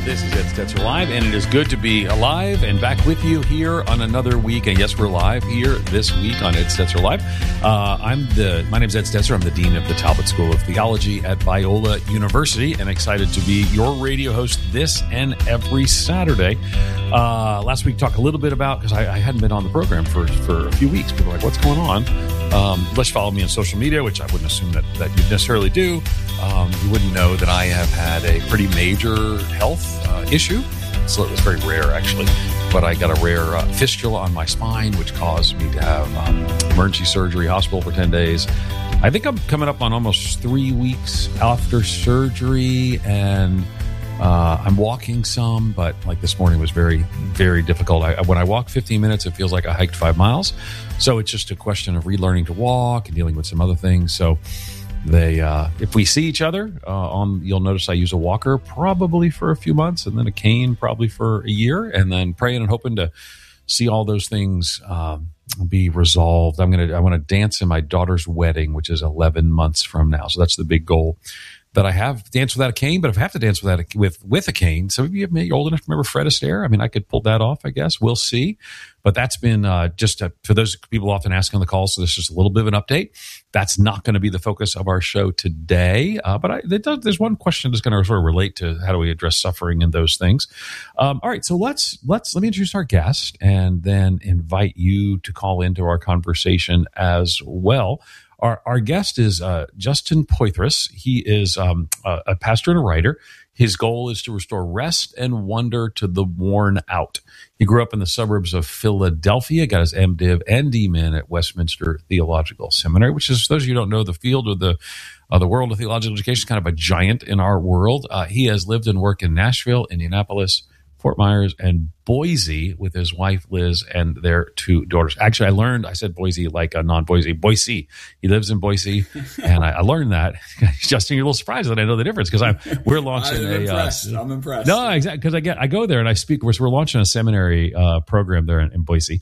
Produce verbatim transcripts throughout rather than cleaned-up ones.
This is Ed Stetzer Live, and it is good to be alive and back with you here on another week. And yes, we're live here this week on Ed Stetzer Live. Uh, I'm the. My name is Ed Stetzer. I'm the dean of the Talbot School of Theology at Biola University, and excited to be your radio host this and every Saturday. Uh, last week, talked a little bit about because I, I hadn't been on the program for for a few weeks. People were like, "What's going on?" Um, let's follow me on social media, which I wouldn't assume that that you necessarily do. Um, you wouldn't know that I have had a pretty major health uh, issue. So it was very rare, actually. But I got a rare uh, fistula on my spine, which caused me to have um, emergency surgery, hospital for ten days. I think I'm coming up on almost three weeks after surgery, and uh, I'm walking some, but like this morning was very, very difficult. I, when I walk fifteen minutes, it feels like I hiked five miles. So it's just a question of relearning to walk and dealing with some other things. So They, uh, if we see each other uh, on, you'll notice I use a walker probably for a few months, and then a cane probably for a year, and then praying and hoping to see all those things um, be resolved. I'm gonna, I want to dance in my daughter's wedding, which is eleven months from now. So that's the big goal that I have. Dance without a cane, but if I have to dance without a, with with a cane, some of you may be old enough to remember Fred Astaire. I mean, I could pull that off, I guess. We'll see. But that's been uh, just a, for those people often asking on the call, so this is just a little bit of an update. That's not going to be the focus of our show today. Uh, but I, does, there's one question that's going to sort of relate to how do we address suffering and those things. Um, all right, so let's let's let me introduce our guest and then invite you to call into our conversation as well. Our our guest is uh, Justin Poythress. He is um, a, a pastor and a writer. His goal is to restore rest and wonder to the worn out. He grew up in the suburbs of Philadelphia, got his MDiv and D Min at Westminster Theological Seminary, which is, for those of you who don't know, the field or the uh, the world of theological education is kind of a giant in our world. Uh, he has lived and worked in Nashville, Indianapolis, Fort Myers, and Boise with his wife, Liz, and their two daughters. Actually, I learned, I said Boise like a non-Boise, Boise. He lives in Boise, and I, I learned that. Justin, you're a little surprised that I know the difference because I'm we're launching I'm a. Impressed. Uh, I'm impressed. No, exactly, because I get I go there and I speak. We're, we're launching a seminary uh, program there in, in Boise,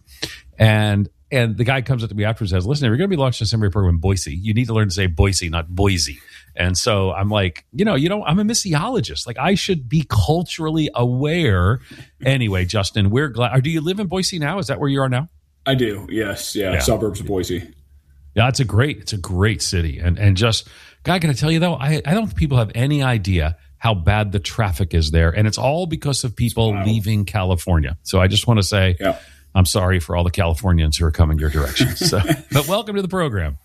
and and the guy comes up to me afterwards and says, "Listen, we're going to be launching a seminary program in Boise. You need to learn to say Boise, not Boise." And so I'm like, you know, you know, I'm a missiologist. Like I should be culturally aware. Anyway, Justin, we're glad. Or do you live in Boise now? Is that where you are now? I do. Yes. Yeah. yeah. Suburbs of Boise. Yeah, it's a great, it's a great city. And and just, God, can I tell you though, I, I don't think people have any idea how bad the traffic is there. And it's all because of people wow. leaving California. So I just want to say, yeah. I'm sorry for all the Californians who are coming your direction. So, but welcome to the program.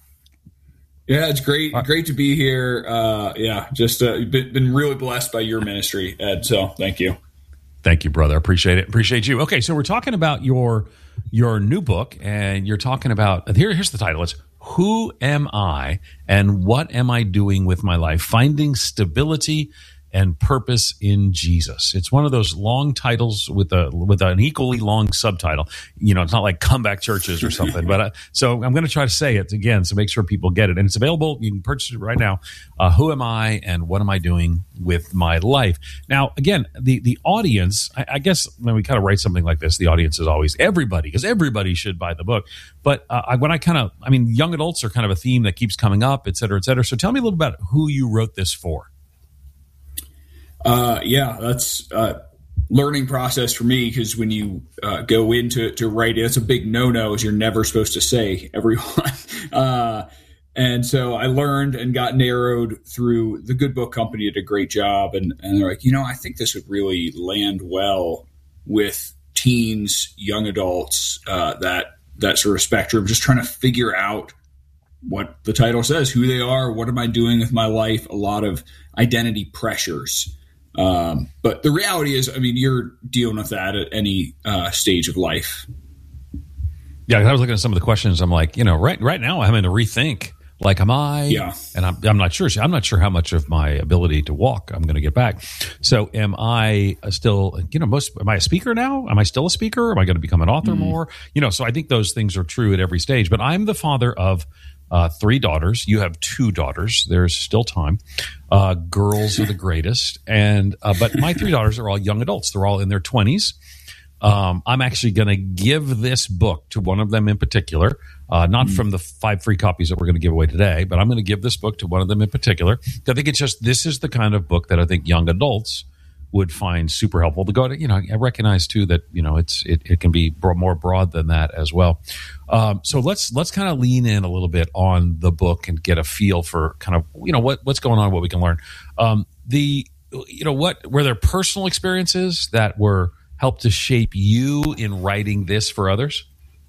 Yeah, it's great. Great to be here. Uh, yeah, just uh, been, been really blessed by your ministry, Ed. So thank you. Thank you, brother. Appreciate it. Appreciate you. Okay, so we're talking about your your new book, and you're talking about here. Here's the title. It's "Who Am I and What Am I Doing with My Life? Finding Stability and Purpose in Jesus." It's one of those long titles with a with an equally long subtitle. You know, it's not like Comeback Churches or something. but uh, so I'm going to try to say it again, so make sure people get it. And it's available. You can purchase it right now. Uh, Who am I and what am I doing with my life? Now, again, the the audience. I, I guess when we kind of write something like this, the audience is always everybody, because everybody should buy the book. But uh, I, when I kind of, I mean, young adults are kind of a theme that keeps coming up, et cetera, et cetera. So tell me a little about who you wrote this for. Uh, yeah, that's a learning process for me, because when you uh, go into to write it, it's a big no-no, is you're never supposed to say everyone. uh, and so I learned and got narrowed through the Good Book Company. Did a great job. And, and they're like, you know, I think this would really land well with teens, young adults, uh, that, that sort of spectrum, just trying to figure out what the title says, who they are, what am I doing with my life, a lot of identity pressures. Um, but the reality is, I mean, you're dealing with that at any uh, stage of life. Yeah, I was looking at some of the questions. I'm like, you know, right right now I'm having to rethink. Like, am I? Yeah. And I'm I'm not sure. I'm not sure how much of my ability to walk I'm going to get back. So, am I still? You know, most. Am I a speaker now? Am I still a speaker? Am I going to become an author mm. more? You know, so I think those things are true at every stage. But I'm the father of Uh, three daughters. You have two daughters. There's still time. Uh, girls are the greatest. And uh, but my three daughters are all young adults. They're all in their twenties. Um, I'm actually going to give this book to one of them in particular, uh, not mm. from the five free copies that we're going to give away today, but I'm going to give this book to one of them in particular. I think it's just, this is the kind of book that I think young adults would find super helpful to go to. You know, I recognize too that you know it's it, it can be bro- more broad than that as well. Um, so let's let's kind of lean in a little bit on the book and get a feel for kind of you know what what's going on, what we can learn. Um, the you know what were there personal experiences that were helped to shape you in writing this for others?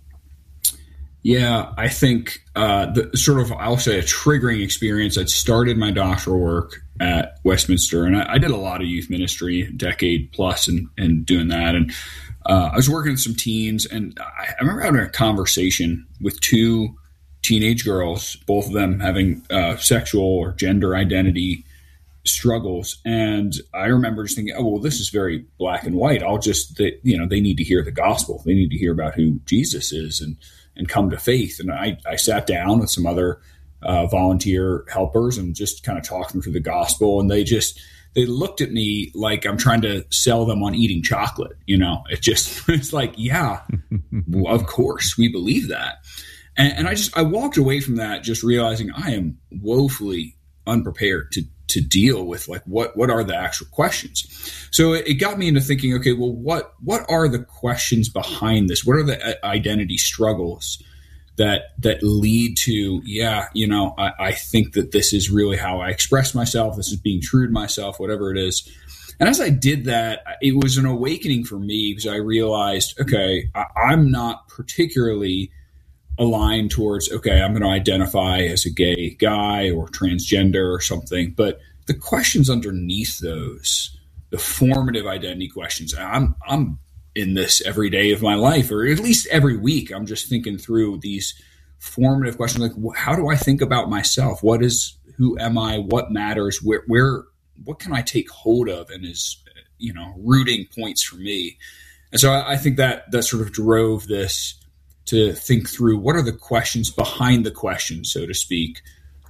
Yeah, I think uh, the sort of, I'll say, a triggering experience. I'd started my doctoral work at Westminster, and I, I did a lot of youth ministry, a decade plus, and and doing that. And uh, I was working with some teens, and I, I remember having a conversation with two teenage girls, both of them having uh, sexual or gender identity struggles. And I remember just thinking, oh, well, this is very black and white. I'll just, they, you know, they need to hear the gospel. They need to hear about who Jesus is and and come to faith. And I, I sat down with some other uh, volunteer helpers and just kind of talked them through the gospel. And they just, they looked at me like I'm trying to sell them on eating chocolate. You know, it just, it's like, yeah, well, of course we believe that. And, and I just, I walked away from that just realizing I am woefully unprepared to to deal with like what what are the actual questions. So it, it got me into thinking, okay, well, what what are the questions behind this? What are the identity struggles that that lead to, yeah, you know, I, I think that this is really how I express myself. This is being true to myself, whatever it is. And as I did that, it was an awakening for me because I realized, okay, I, I'm not particularly aligned towards, okay, I'm going to identify as a gay guy or transgender or something. But the questions underneath those, the formative identity questions, I'm I'm in this every day of my life, or at least every week. I'm just thinking through these formative questions, like how do I think about myself? What is, who am I? What matters? Where, where, what can I take hold of? And is, you know, rooting points for me. And so I, I think that that sort of drove this, to think through what are the questions behind the question, so to speak,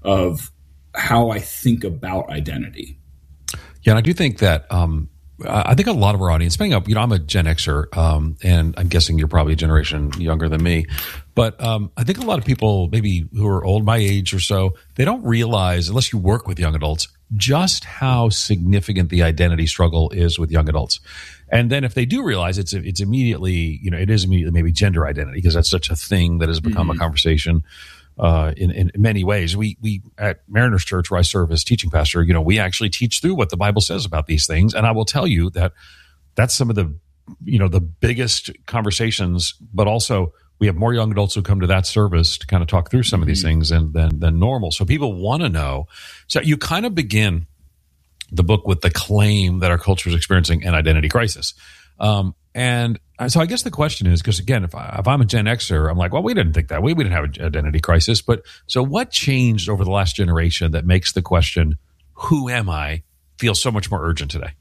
of how I think about identity. Yeah, and I do think that um, I think a lot of our audience, depending on, you know, I'm a Gen Xer, um, and I'm guessing you're probably a generation younger than me, but um, I think a lot of people, maybe who are old my age or so, they don't realize, unless you work with young adults, just how significant the identity struggle is with young adults. And then if they do realize it's it's immediately, you know, it is immediately maybe gender identity, because that's such a thing that has become mm-hmm. a conversation uh, in, in many ways. We we at Mariners Church, where I serve as teaching pastor, you know, we actually teach through what the Bible says about these things. And I will tell you that that's some of the, you know, the biggest conversations, but also we have more young adults who come to that service to kind of talk through some mm-hmm. of these things than, than, than normal. So people want to know. So you kind of begin the book with the claim that our culture is experiencing an identity crisis. Um, and so I guess the question is, because again, if, I, if I'm a Gen Xer, I'm like, well, we didn't think that. We, we didn't have an identity crisis. But so what changed over the last generation that makes the question, who am I, feel so much more urgent today?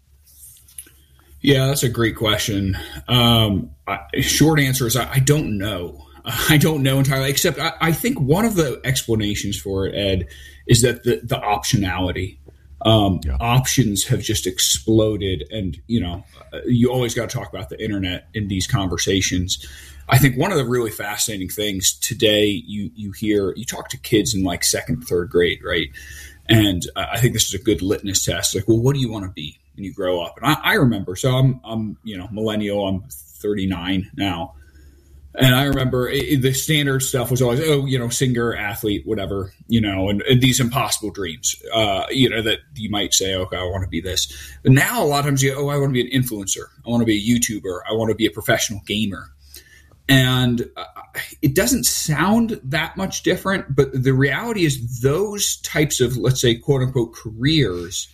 Yeah, that's a great question. Um, I, short answer is I, I don't know. I don't know entirely, except I, I think one of the explanations for it, Ed, is that the, the optionality. Um, yeah. Options have just exploded. And, you know, you always got to talk about the internet in these conversations. I think one of the really fascinating things today, you, you hear, you talk to kids in like second, third grade, right? And uh, I think this is a good litmus test. Like, well, what do you want to be when you grow up? And I, I remember, so I'm, I'm, you know, millennial, I'm thirty-nine now. And I remember it, the standard stuff was always, oh, you know, singer, athlete, whatever, you know, and, and these impossible dreams, uh, you know, that you might say, okay, I want to be this. But now a lot of times you go, oh, I want to be an influencer. I want to be a YouTuber. I want to be a professional gamer. And uh, it doesn't sound that much different, but the reality is those types of, let's say, quote unquote, careers,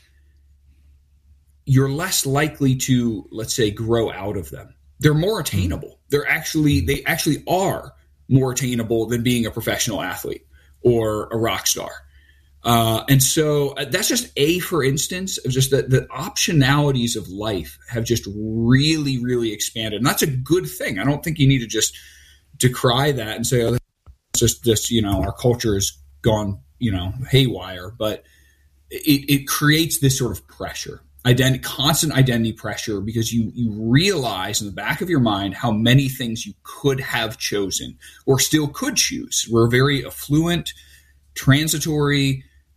you're less likely to, let's say, grow out of them. They're more attainable. They're actually, they actually are more attainable than being a professional athlete or a rock star. Uh, and so uh, that's just a, for instance, of just that the optionalities of life have just really, really expanded. And that's a good thing. I don't think you need to just decry that and say, oh, that's just this, you know, our culture has gone, you know, haywire, but it, it creates this sort of pressure. Identity, constant identity pressure, because you you realize in the back of your mind how many things you could have chosen or still could choose. We're a very affluent, transitory,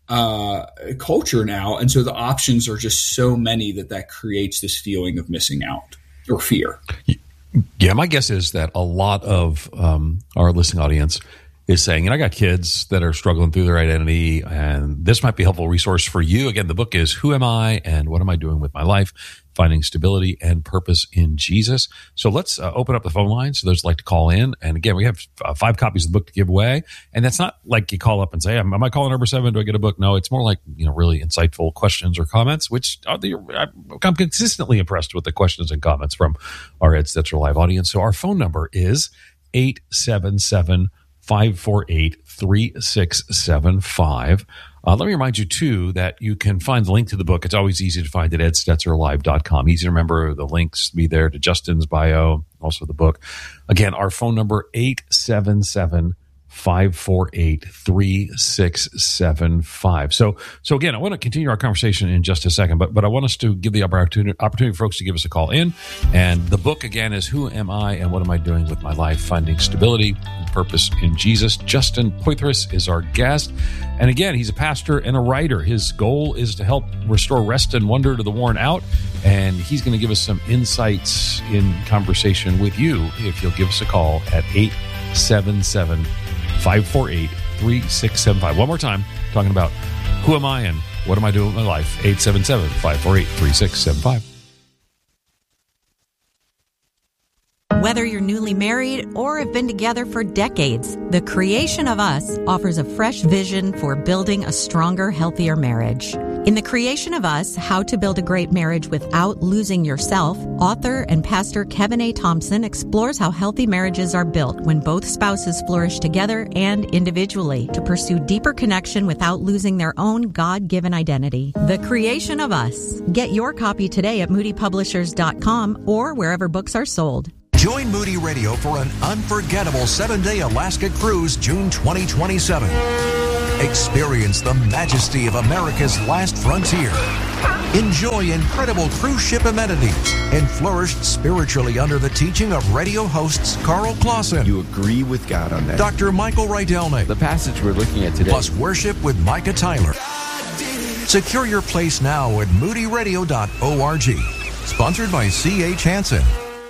uh, culture now. And so the options are just so many that that creates this feeling of missing out or fear. Yeah, my guess is that a lot of um, our listening audience is saying, and I got kids that are struggling through their identity, and this might be a helpful resource for you. Again, the book is Who Am I and What Am I Doing with My Life? Finding Stability and Purpose in Jesus. So let's uh, open up the phone lines. So those like to call in. And again, we have uh, five copies of the book to give away. And that's not like you call up and say, am, am I calling number seven? Do I get a book? No, it's more like, you know, really insightful questions or comments, which are the, I'm consistently impressed with the questions and comments from our Ed Stetzer Live audience. So our phone number is eight seven seven, five four eight, three six seven five. Uh, let me remind you, too, that you can find the link to the book. It's always easy to find at ed stetzer live dot com. Easy to remember. The links be there to Justin's bio, also the book. Again, our phone number, eight seven seven, five four eight, three six seven five. So, so again, I want to continue our conversation in just a second, but but I want us to give the opportunity, opportunity for folks to give us a call in. And the book, again, is Who Am I and What Am I Doing with My Life? Finding Stability and Purpose in Jesus. Justin Poythress is our guest. And again, he's a pastor and a writer. His goal is to help restore rest and wonder to the worn out. And he's going to give us some insights in conversation with you if you'll give us a call at eight seven seven, five four eight, three six seven five. One more time, talking about who am I and what am I doing with my life? eight seven seven, five four eight, three six seven five. Whether you're newly married or have been together for decades, The Creation of Us offers a fresh vision for building a stronger, healthier marriage. In The Creation of Us, How to Build a Great Marriage Without Losing Yourself, author and pastor Kevin A. Thompson explores how healthy marriages are built when both spouses flourish together and individually to pursue deeper connection without losing their own God-given identity. The Creation of Us. Get your copy today at moody publishers dot com or wherever books are sold. Join Moody Radio for an unforgettable seven-day Alaska cruise June twenty twenty-seven. Experience the majesty of America's last frontier. Enjoy incredible cruise ship amenities and flourish spiritually under the teaching of radio hosts Carl Clausen. You agree with God on that. Doctor Michael Rydelnik. The passage we're looking at today. Plus worship with Micah Tyler. Secure your place now at moody radio dot org. Sponsored by C H Hansen.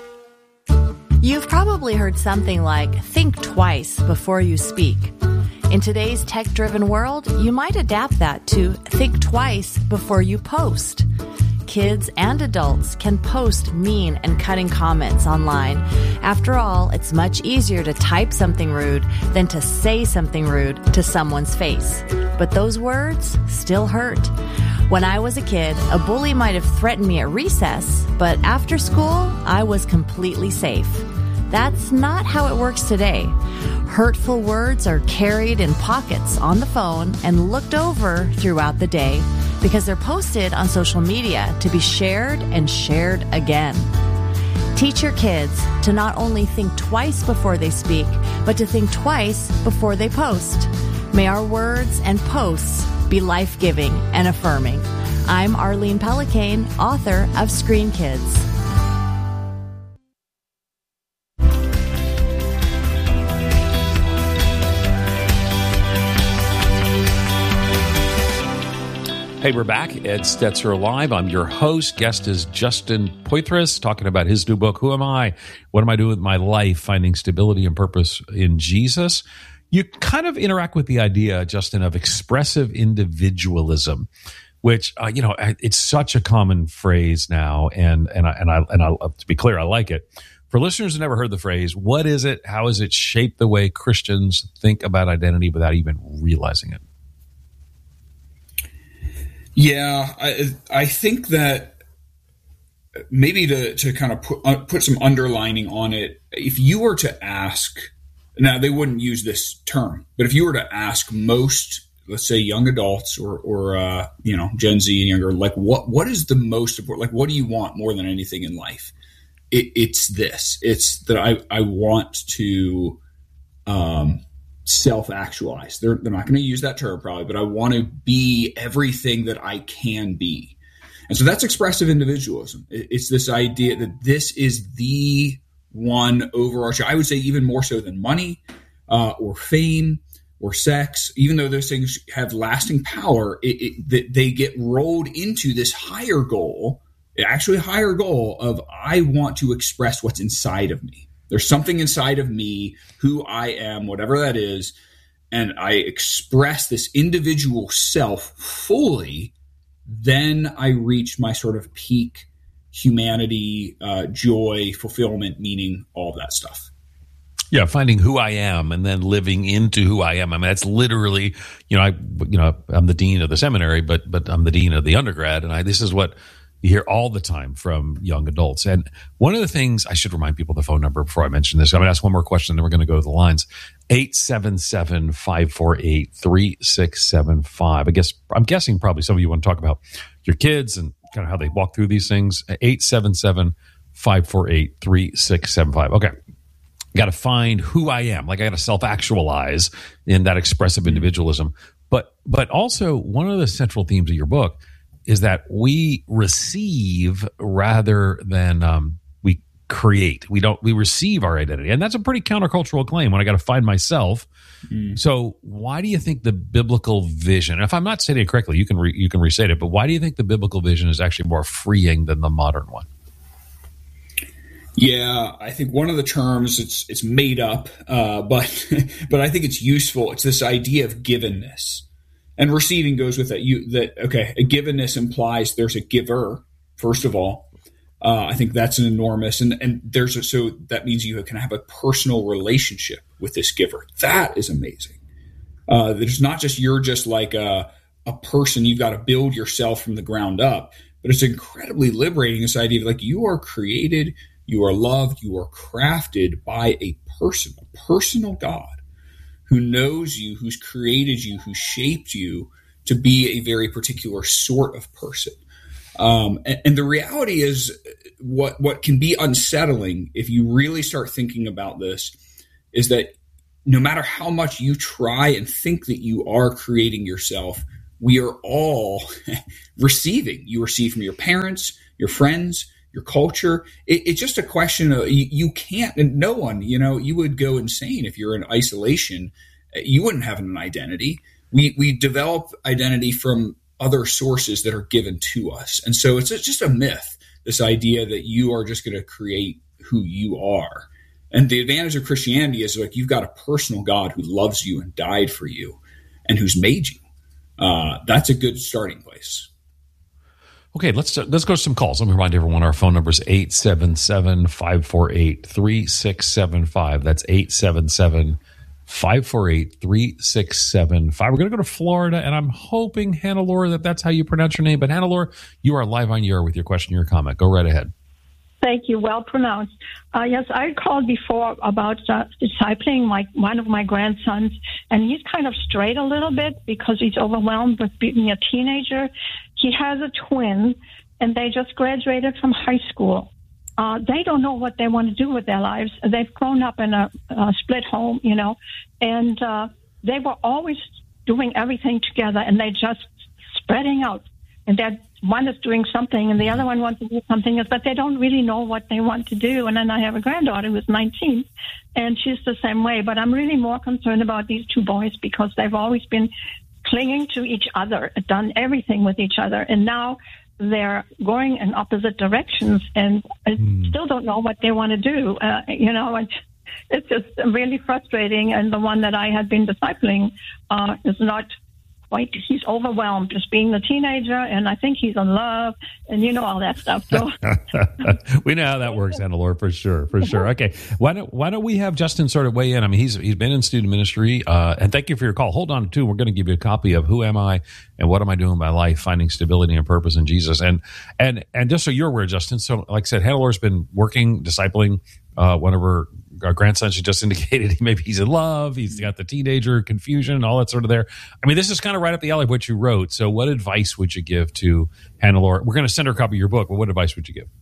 You've probably heard something like, think twice before you speak. In today's tech-driven world, you might adapt that to think twice before you post. Kids and adults can post mean and cutting comments online. After all, it's much easier to type something rude than to say something rude to someone's face. But those words still hurt. When I was a kid, a bully might have threatened me at recess, but after school, I was completely safe. That's not how it works today. Hurtful words are carried in pockets on the phone and looked over throughout the day because they're posted on social media to be shared and shared again. Teach your kids to not only think twice before they speak, but to think twice before they post. May our words and posts be life-giving and affirming. I'm Arlene Pellicane, author of Screen Kids. Hey, we're back. Ed Stetzer Live. I'm your host. Guest is Justin Poythress, talking about his new book, Who Am I? What Am I Doing with My Life? Finding Stability and Purpose in Jesus. You kind of interact with the idea, Justin, of expressive individualism, which, uh, you know, it's such a common phrase now. And, and I, and I, and I, to be clear, I like it. For listeners who never heard the phrase, what is it? How has it shaped the way Christians think about identity without even realizing it? Yeah, I, I think that maybe to, to kind of put, uh, put some underlining on it, if you were to ask, now they wouldn't use this term, but if you were to ask most, let's say young adults or, or uh, you know, Gen Z and younger, like what what is the most important, like what do you want more than anything in life? It, it's this, it's that I, I want to um, self-actualize. They're, they're not going to use that term probably, but I want to be everything that I can be. And so that's expressive individualism. It, it's this idea that this is the one overarching, I would say even more so than money uh, or fame or sex, even though those things have lasting power, it, it, they get rolled into this higher goal, actually a higher goal of I want to express what's inside of me. There's something inside of me, who I am, whatever that is, and I express this individual self fully, then I reach my sort of peak humanity, uh, joy, fulfillment, meaning, all of that stuff. Yeah, finding who I am and then living into who I am. I mean, that's literally, you know, I, you know, I'm the dean of the seminary, but but I'm the dean of the undergrad, and I this is what you hear all the time from young adults. And one of the things I should remind people the phone number before I mention this. I'm going to ask one more question, then we're going to go to the lines. eight seven seven, five four eight, three six seven five. I guess I'm guessing probably some of you want to talk about your kids and kind of how they walk through these things. eight seven seven, five four eight, three six seven five. Okay. Got to find who I am. Like I got to self-actualize in that expressive individualism. But but also one of the central themes of your book is that we receive rather than um, we create. We don't. We receive our identity, and that's a pretty countercultural claim. When I got to find myself. Mm. So why do you think the biblical vision? And if I'm not saying it correctly, you can re, you can restate it. But why do you think the biblical vision is actually more freeing than the modern one? Yeah, I think one of the terms it's it's made up, uh, but but I think it's useful. It's this idea of givenness, and receiving goes with that. You that okay, a givenness implies there's a giver. First of all, uh, I think that's an enormous, and and there's a, so that means you can have a personal relationship with this giver. That is amazing. Uh, there's not just you're just like a a person. You've got to build yourself from the ground up, but it's incredibly liberating. This idea of like you are created. You are loved, you are crafted by a person, a personal God who knows you, who's created you, who shaped you to be a very particular sort of person. Um, and, and the reality is what, what can be unsettling if you really start thinking about this is that no matter how much you try and think that you are creating yourself, we are all receiving. You receive from your parents, your friends, your culture. It, it's just a question of you, you can't, and no one, you know, you would go insane if you're in isolation. You wouldn't have an identity. We we develop identity from other sources that are given to us. And so it's just a myth, this idea that you are just going to create who you are. And the advantage of Christianity is like you've got a personal God who loves you and died for you and who's made you. Uh, that's a good starting place. Okay, let's uh, let's go to some calls. Let me remind everyone our phone number is eight seven seven, five four eight, three six seven five. That's eight seven seven, five four eight, three six seven five. We're going to go to Florida, and I'm hoping, Hannah-Laura, that that's how you pronounce your name. But Hannah-Laura, you are live on your with your question, your comment. Go right ahead. Thank you. Well pronounced. Uh, yes, I called before about uh, discipling my one of my grandsons, and he's kind of strayed a little bit because he's overwhelmed with being a teenager. He has a twin, and they just graduated from high school. Uh, they don't know what they want to do with their lives. They've grown up in a, a split home, you know, and uh, they were always doing everything together, and they just spreading out. And that one is doing something, and the other one wants to do something else, but they don't really know what they want to do. And then I have a granddaughter who's nineteen, and she's the same way. But I'm really more concerned about these two boys because they've always been clinging to each other, done everything with each other, and now they're going in opposite directions, and I mm. still don't know what they want to do. Uh, you know, and it's just really frustrating. And the one that I had been discipling uh, is not quite. He's overwhelmed, just being a teenager, and I think he's in love, and you know all that stuff. So we know how that works, Hannah-Laura, for sure, for sure. Okay, why don't why don't we have Justin sort of weigh in? I mean, he's he's been in student ministry, uh, and thank you for your call. Hold on, too. We're going to give you a copy of Who Am I and What Am I Doing in My Life, Finding Stability and Purpose in Jesus. And and and just so you're aware, Justin, so like I said, Hannah-Laura's been working, discipling uh, one of her our grandson. She just indicated maybe he's in love. He's got the teenager confusion, all that sort of there. I mean, this is kind of right up the alley of what you wrote. So what advice would you give to Hannah-Laura? We're going to send her a copy of your book, but what advice would you give?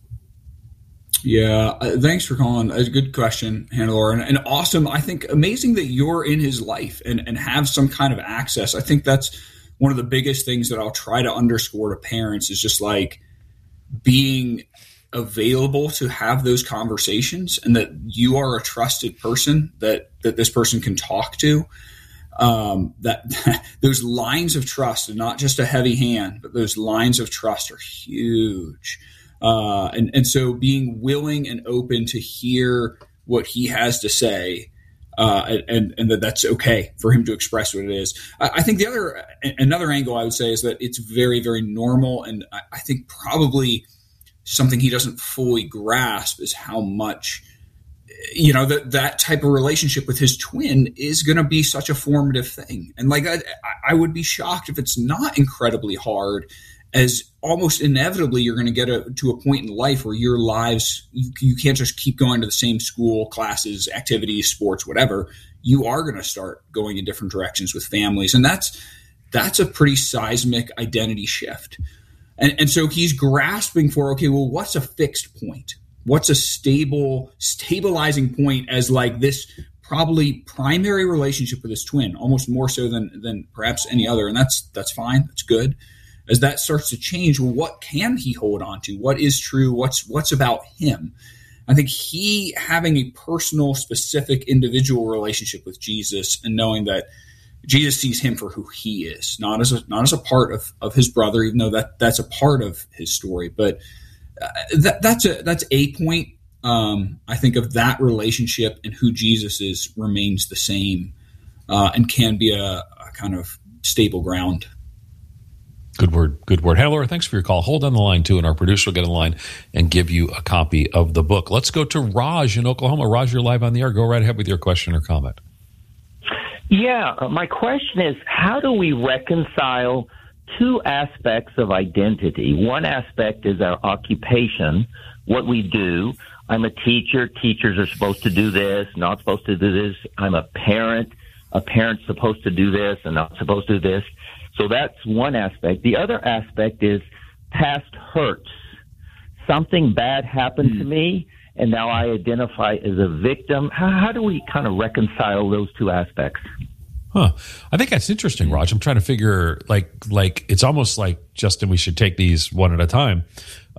Yeah, uh, thanks for calling. It's a good question, Hannah-Laura. And, and awesome. I think amazing that you're in his life and, and have some kind of access. I think that's one of the biggest things that I'll try to underscore to parents is just like being available to have those conversations and that you are a trusted person that, that this person can talk to. um, that those lines of trust, and not just a heavy hand, but those lines of trust are huge. Uh, and, and so being willing and open to hear what he has to say, uh, and, and that that's okay for him to express what it is. I, I think the other, another angle I would say is that it's very, very normal. And I, I think probably something he doesn't fully grasp is how much, you know, that that type of relationship with his twin is going to be such a formative thing. And like, I, I would be shocked if it's not incredibly hard, as almost inevitably you're going to get a, to a point in life where your lives, you, you can't just keep going to the same school, classes, activities, sports, whatever. You are going to start going in different directions with families. And that's, that's a pretty seismic identity shift. And, and so he's grasping for, okay, well, what's a fixed point? What's a stable, stabilizing point as like this probably primary relationship with his twin, almost more so than than perhaps any other. And that's that's fine. That's good. As that starts to change, well, what can he hold on to? What is true? What's what's about him? I think he having a personal, specific, individual relationship with Jesus and knowing that Jesus sees him for who he is, not as a not as a part of, of his brother, even though that that's a part of his story, but Uh, that, that's a that's a point. Um, I think of that relationship and who Jesus is remains the same, uh, and can be a, a kind of stable ground. Good word, good word. Hey, Laura, thanks for your call. Hold on the line too, and our producer will get on the line and give you a copy of the book. Let's go to Raj in Oklahoma. Raj, you're live on the air. Go right ahead with your question or comment. Yeah, uh, my question is, how do we reconcile two aspects of identity? One aspect is our occupation, what we do. I'm a teacher. Teachers are supposed to do this, not supposed to do this. I'm a parent. A parent's supposed to do this and not supposed to do this. So that's one aspect. The other aspect is past hurts. Something bad happened mm. to me, and now I identify as a victim. How, how do we kind of reconcile those two aspects? Huh. I think that's interesting, Raj. I'm trying to figure, like, like it's almost like, Justin, we should take these one at a time.